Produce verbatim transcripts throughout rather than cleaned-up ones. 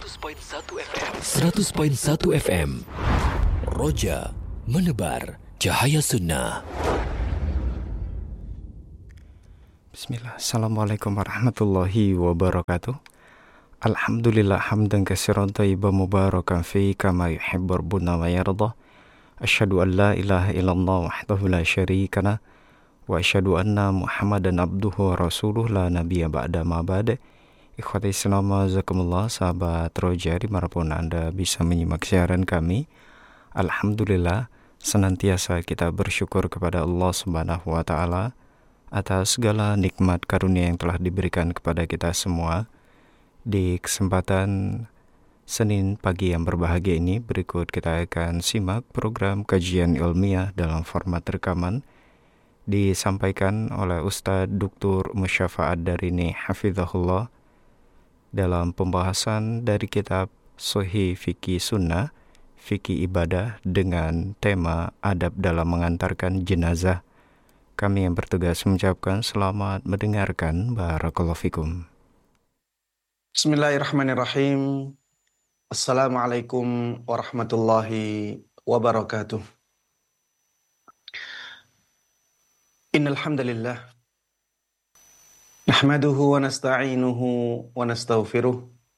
seratus koma satu F M Roja menebar cahaya sunnah. Bismillah. Assalamualaikum warahmatullahi wabarakatuh. Alhamdulillah hamdan katsiran thayyiban mubarakan fi kama yuhibbu rabbuna wa yarda. Asyhadu an la ilaha illallah wahdahu la syarika lah wa asyhadu anna Muhammadan abduhu wa rasuluh la nabiyya ba'da ma ba'da. Ikhwati Islam jazakumullah, sahabat Roja dimanapun Anda bisa menyimak siaran kami. Alhamdulillah, senantiasa kita bersyukur kepada Allah Subhanahu wa taala atas segala nikmat karunia yang telah diberikan kepada kita semua. Di kesempatan Senin pagi yang berbahagia ini, berikut kita akan simak program kajian ilmiah dalam format rekaman disampaikan oleh Ustadz Doktor Musyafa'at Darini Hafizahullah dalam pembahasan dari kitab Sahih Fikih Sunnah, Fikih Ibadah dengan tema adab dalam mengantarkan jenazah. Kami yang bertugas mengucapkan selamat mendengarkan. Barakallahu fikum. Bismillahirrahmanirrahim. Assalamualaikum warahmatullahi wabarakatuh. Innal hamdalillah nahmaduhu wa nasta'inuhu wa nastaghfiruh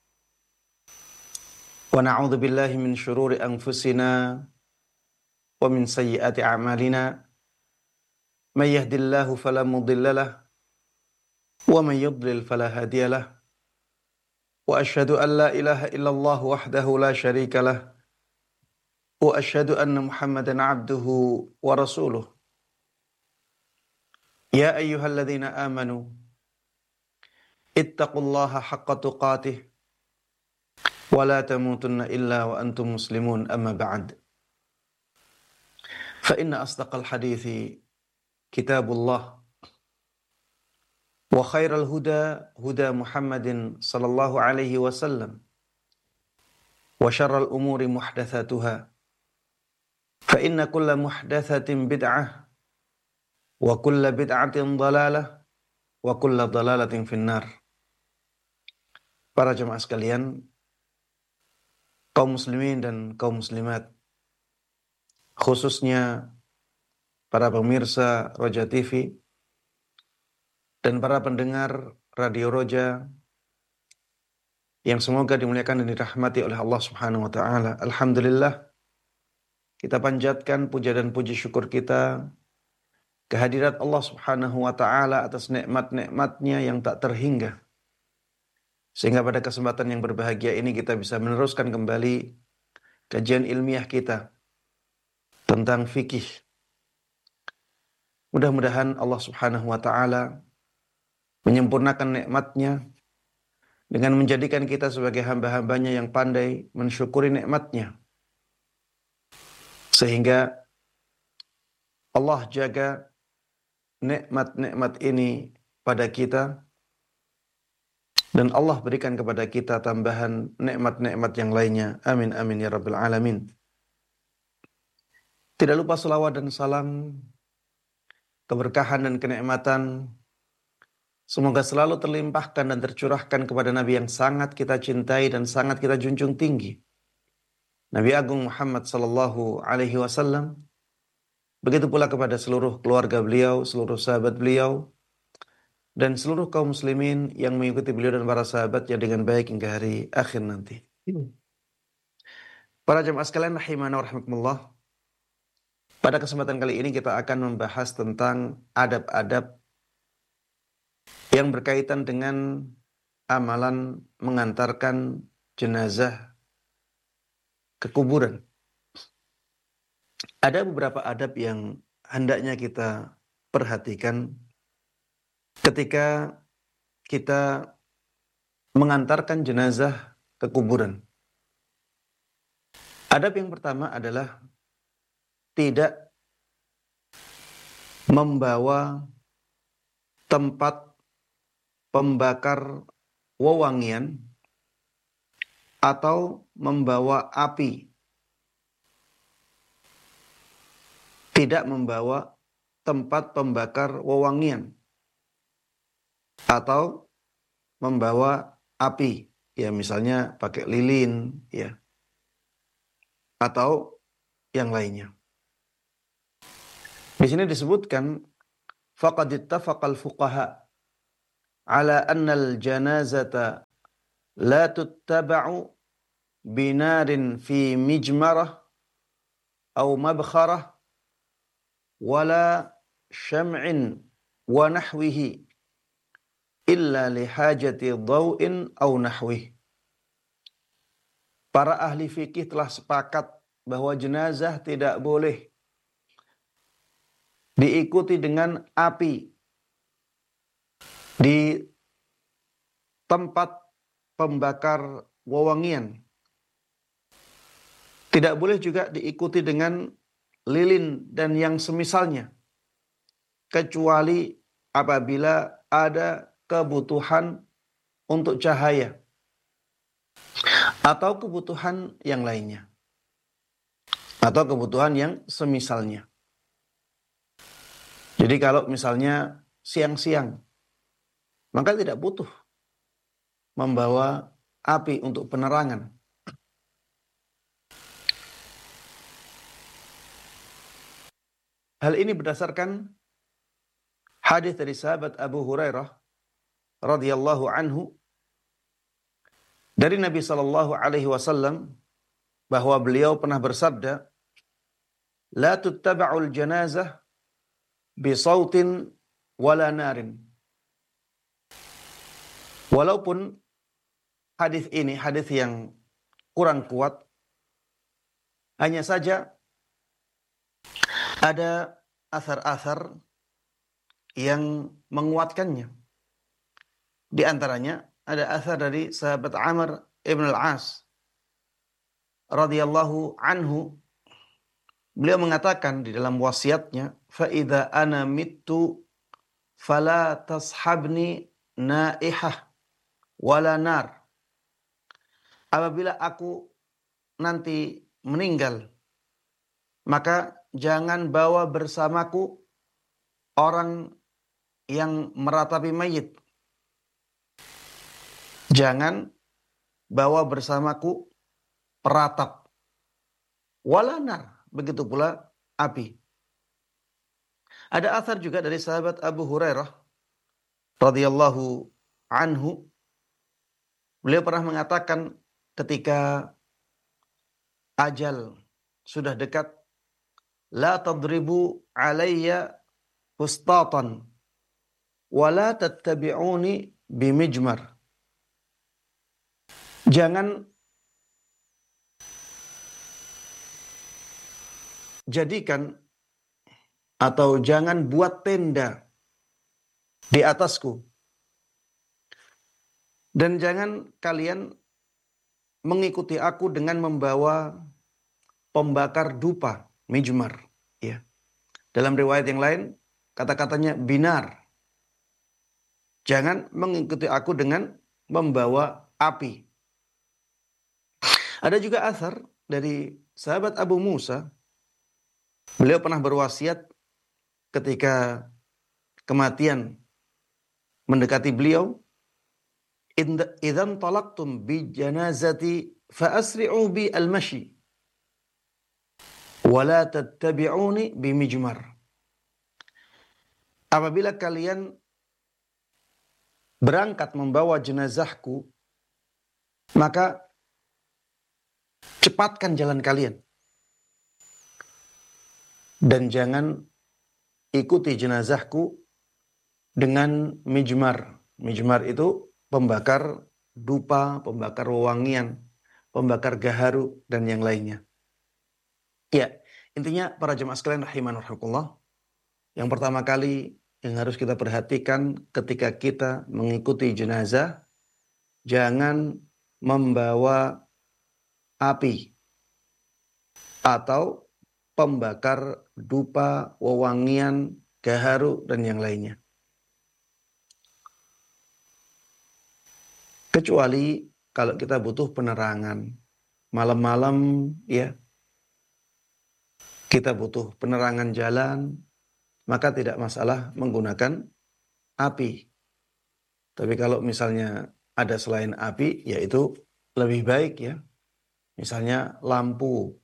wa na'udzu billahi min syururi anfusina wa min sayyiati a'malina. May yahdihillahu fala mudilla lahu wa may yudlil fala hadiya lahu. Wa asyhadu an la ilaha illallah wahdahu la syarika lahu wa asyhadu anna Muhammadan abduhu wa rasuluh. Ya ayyuhalladzina amanu ittaqullaha haqqa tuqatih wa la tamutunna illa wa antum muslimun, amma ba'd. Fa inna asdaqal hadithi kitabullah wa khairal huda huda Muhammadin sallallahu alaihi wasallam wa syarral umuri muhdatsatuha fa inna kulla muhdatsatin bid'ah wa kulla bid'atin dhalalah wa kulla dhalalatin finnar. Para jemaah sekalian, kaum muslimin dan kaum muslimat, khususnya para pemirsa Roja T V dan para pendengar Radio Roja yang semoga dimuliakan dan dirahmati oleh Allah Subhanahu wa taala. Alhamdulillah, kita panjatkan puja dan puji syukur kita kehadirat Allah Subhanahu wa taala atas nikmat-nikmatnya yang tak terhingga, sehingga pada kesempatan yang berbahagia ini kita bisa meneruskan kembali kajian ilmiah kita tentang fikih. Mudah-mudahan Allah Subhanahu wa taala menyempurnakan nikmatnya dengan menjadikan kita sebagai hamba-hambanya yang pandai mensyukuri nikmatnya, sehingga Allah jaga nikmat-nikmat ini pada kita dan Allah berikan kepada kita tambahan nikmat-nikmat yang lainnya. Amin amin ya rabbal alamin. Tidak lupa selawat dan salam, keberkahan dan kenikmatan semoga selalu terlimpahkan dan tercurahkan kepada Nabi yang sangat kita cintai dan sangat kita junjung tinggi, Nabi Agung Muhammad sallallahu alaihi wasallam. Begitu pula kepada seluruh keluarga beliau, seluruh sahabat beliau, dan seluruh kaum muslimin yang mengikuti beliau dan para sahabatnya dengan baik hingga hari akhir nanti. Para jemaah sekalian rahimana wa rahimakumullah, pada kesempatan kali ini kita akan membahas tentang adab-adab yang berkaitan dengan amalan mengantarkan jenazah ke kuburan. Ada beberapa adab yang hendaknya kita perhatikan ketika kita mengantarkan jenazah ke kuburan. Adab yang pertama adalah tidak membawa tempat pembakar wewangian atau membawa api. Tidak membawa tempat pembakar wewangian atau membawa api. ya misalnya pakai lilin, ya, atau yang lainnya. Di sini disebutkan faqad ittafaqal fuqaha ala anna al-janazata la tuttaba'u binarin fi mijmarah aw mabkharah wala syam'in wa nahwihi illa lihajati dhaw'in aw nahwih. Para ahli fikih telah sepakat bahwa jenazah tidak boleh diikuti dengan api di tempat pembakar wewangian. Tidak boleh juga diikuti dengan lilin dan yang semisalnya, kecuali apabila ada kebutuhan untuk cahaya atau kebutuhan yang lainnya, atau kebutuhan yang semisalnya. Jadi kalau misalnya siang-siang, maka tidak butuh membawa api untuk penerangan. Hal ini berdasarkan hadis dari sahabat Abu Hurairah radhiyallahu anhu dari Nabi sallallahu alaihi wasallam bahwa beliau pernah bersabda, "La tuttaba'ul janazah bi sautin wala narin." Walaupun hadis ini hadis yang kurang kuat, hanya saja ada asar-asar yang menguatkannya. Di antaranya ada asar dari sahabat Amr ibn al-As radhiyallahu anhu. Beliau mengatakan di dalam wasiatnya, fa idza ana mittu fala tashabni naihah wala nar. Apabila aku nanti meninggal, maka jangan bawa bersamaku orang yang meratapi mayit. Jangan bawa bersamaku peratap. Wala nar, begitu pula api. Ada athar juga dari sahabat Abu Hurairah radhiyallahu anhu. Beliau pernah mengatakan ketika ajal sudah dekat, la tadribu alayya fustatan wa la tattabi'uni bimijmar. Jangan jadikan atau jangan buat tenda di atasku, dan jangan kalian mengikuti aku dengan membawa pembakar dupa, mijmar, ya. Dalam riwayat yang lain kata-katanya binar. Jangan mengikuti aku dengan membawa api. Ada juga asar dari sahabat Abu Musa. Beliau pernah berwasiat ketika kematian mendekati beliau, idzan talaqtum bi janazati fa asri'u bi al-mashi wa la tattabi'uni bi mijmar. Apabila kalian berangkat membawa jenazahku, maka cepatkan jalan kalian dan jangan ikuti jenazahku dengan mijmar. Mijmar itu pembakar dupa, pembakar wewangian, pembakar gaharu, dan yang lainnya. Ya, intinya para jemaah sekalian rahiman rahimakumullah, yang pertama kali yang harus kita perhatikan ketika kita mengikuti jenazah, jangan membawa api atau pembakar dupa, wewangian, gaharu, dan yang lainnya. Kecuali kalau kita butuh penerangan. Malam-malam, ya, kita butuh penerangan jalan, maka tidak masalah menggunakan api. Tapi kalau misalnya ada selain api, yaitu lebih baik ya. Misalnya lampu.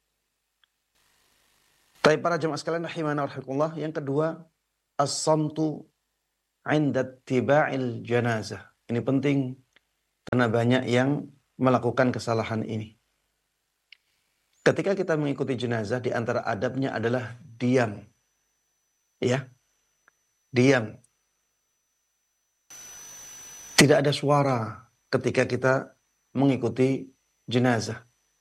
Tapi para jemaah sekalian rahimana rahimakumullah, yang kedua, as-samtu 'inda ittiba'il janazah. Ini penting karena banyak yang melakukan kesalahan ini. Ketika kita mengikuti jenazah, di antara adabnya adalah diam. Ya, diam. Tidak ada suara ketika kita mengikuti jenazah.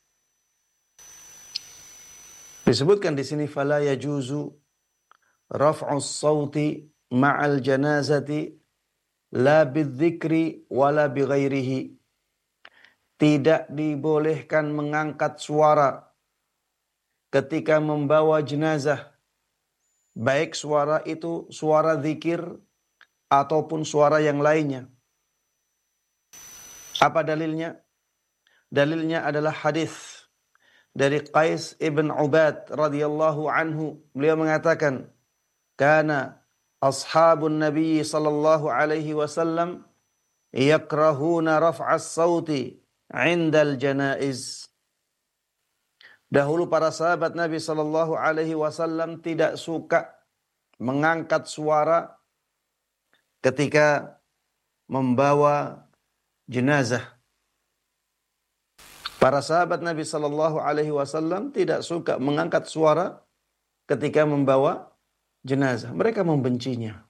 Disebutkan di sini fala yajuzu raf'us sauti ma'al janazati la bidzikri wala bighairihi. Tidak dibolehkan mengangkat suara ketika membawa jenazah, baik suara itu suara zikir ataupun suara yang lainnya. Apa dalilnya? Dalilnya adalah hadis dari Qais ibn Ubad radhiyallahu anhu. Beliau mengatakan, "Kana ashabun Nabi sallallahu alaihi wasallam yakrahuna raf'as sauti 'indal janaiz." Dahulu para sahabat Nabi sallallahu alaihi wasallam tidak suka mengangkat suara ketika membawa jenazah. Para sahabat Nabi sallallahu alaihi wasallam tidak suka mengangkat suara ketika membawa jenazah. Mereka membencinya.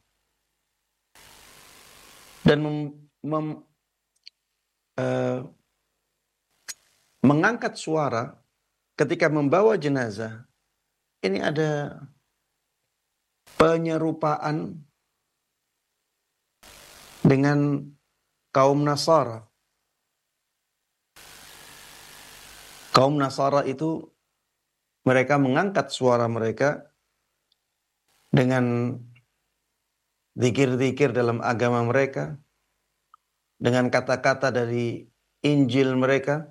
Dan mem, mem, uh, mengangkat suara ketika membawa jenazah, ini ada penyerupaan dengan kaum Nasara. Kaum Nasara itu mereka mengangkat suara mereka dengan zikir-zikir dalam agama mereka, dengan kata-kata dari Injil mereka,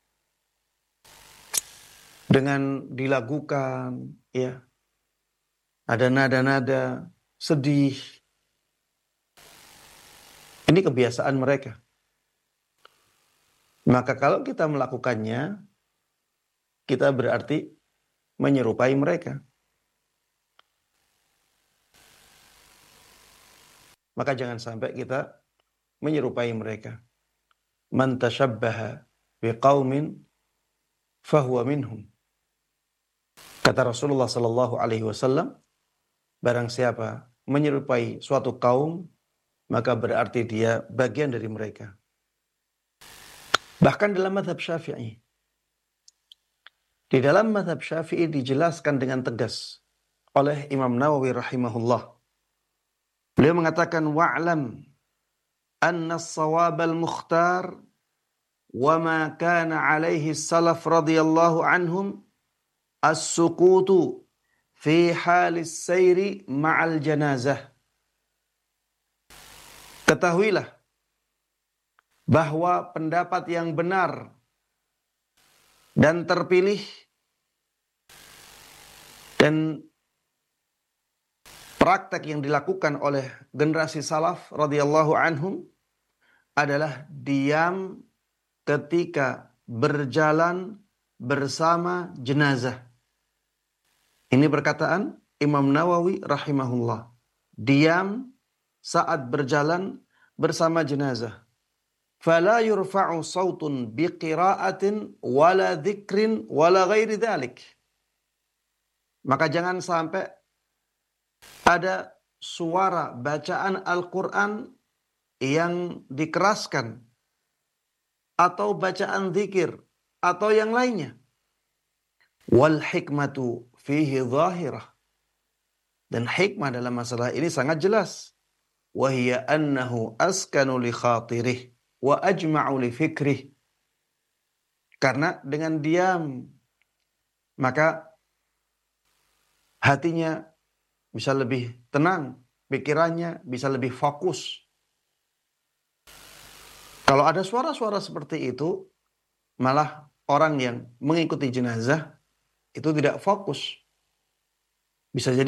dengan dilagukan, ya, ada nada-nada sedih. Ini kebiasaan mereka. Maka kalau kita melakukannya, kita berarti menyerupai mereka. Maka jangan sampai kita menyerupai mereka. Man tashabbaha biqaumin fahuwa minhum. Kata Rasulullah sallallahu alaihi wasallam, barang siapa menyerupai suatu kaum, maka berarti dia bagian dari mereka. Bahkan dalam mazhab Syafi'i, di dalam mazhab Syafi'i dijelaskan dengan tegas oleh Imam Nawawi rahimahullah. Beliau mengatakan, wa'lam anna as-sawab al-mukhtar wa ma kana alaihi salaf radhiyallahu anhum as-sukutu fi halis sayri ma'al janazah. Ketahuilah bahwa pendapat yang benar dan terpilih dan praktek yang dilakukan oleh generasi salaf radhiyallahu anhum adalah diam ketika berjalan bersama jenazah. Ini perkataan Imam Nawawi rahimahullah. Diam saat berjalan bersama jenazah. Fala yurfa'u sautun biqira'atin wala dzikrin wala ghairi dzalik. Maka jangan sampai ada suara bacaan Al-Quran yang dikeraskan atau bacaan zikir atau yang lainnya. Wal hikmatu fihi zahirah. Dan hikmah dalam masalah ini sangat jelas. Wa hiya annahu askanu li khatirih wa ajma'u li fikrih. Karena dengan diam maka hatinya bisa lebih tenang, pikirannya bisa lebih fokus. Kalau ada suara-suara seperti itu, malah orang yang mengikuti jenazah itu tidak fokus. Bisa jadi